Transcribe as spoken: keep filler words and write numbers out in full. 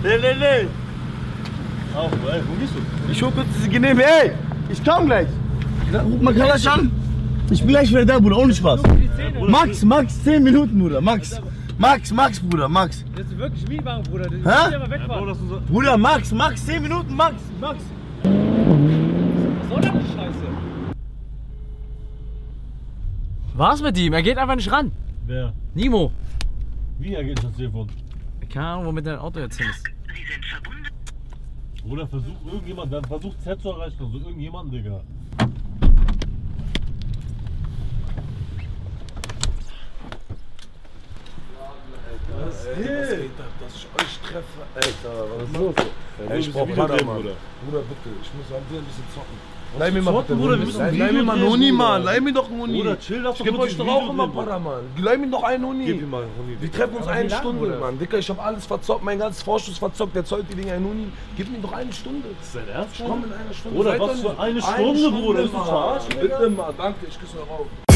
Nee, nee, nee. Auf, ey, wo gehst du? Ich hol kurz diese Genehme, ey! Ich komm gleich! Ruf mal gleich an! Ich bin gleich wieder da, Bruder, ohne Spaß. Max, Max, zehn Minuten, Bruder, Max. Max, Max, Bruder, Max. Das ist wirklich Mietwagen, Bruder. Das Hä? ja mal wegfahren. Ja, Bro, Bruder, Max, Max, zehn Minuten, Max, Max. Was soll das die Scheiße? Was mit ihm? Er geht einfach nicht ran. wer? Nimo. Wie er geht das Telefon? Keine Ahnung, womit dein Auto jetzt hin ist. Oder versucht irgendjemand, dann versucht Z zu erreichen, also irgendjemand, Digga. Was geht ab, dass ich euch treffe? Alter, was ist los? Ey, ich brauch Bruder, Mann. Bruder, bitte, ich muss an dir ein bisschen zocken. Leih mir mal bitte, Bruder, wir müssen ein Leih mir mal einen Video Huni, drehen, Mann. Bruder. Leih mir doch einen Huni. Bruder, chill, lass Ich doch geb kurz euch ein doch Video auch immer drehen, Bruder. Para, Mann. Leih mir doch einen Huni. Gib ihm mal einen Huni. Wir treffen uns Aber wie eine lang, Stunde, Bruder? Mann. Dicker, ich hab alles verzockt, mein ganzes Vorschuss verzockt. Der zollt die Dinger einen Huni. Gib mir doch eine Stunde. Ist dein Ernst? Ich komm in einer Stunde. Bruder, Seid was doch für nicht- eine Stunde, Bruder? Ist du Mann. verarschen, Digga? Bitte mal, danke, ich küsse eure Augen.